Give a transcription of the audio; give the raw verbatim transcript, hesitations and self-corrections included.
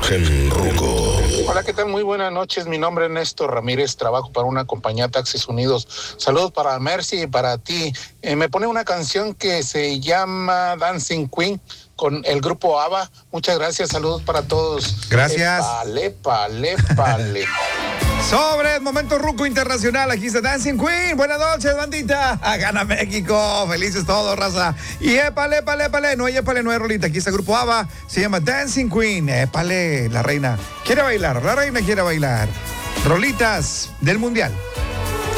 en Ruco. Hola, ¿qué tal? Muy buenas noches. Mi nombre es Néstor Ramírez. Trabajo para una compañía Taxis Unidos. Saludos para Mercy y para ti. Eh, me pone una canción que se llama Dancing Queen con el grupo ABBA. Muchas gracias. Saludos para todos. Gracias. Épale, pale, pale. Sobre Momento Ruco Internacional, aquí está Dancing Queen. Buenas noches, bandita. Gana México. Felices todos, raza. Y épale, épale, épale. No hay épale, no hay rolita. Aquí está el grupo ABBA. Se llama Dancing Queen. Épale, la reina quiere bailar. La reina quiere bailar. Rolitas del Mundial.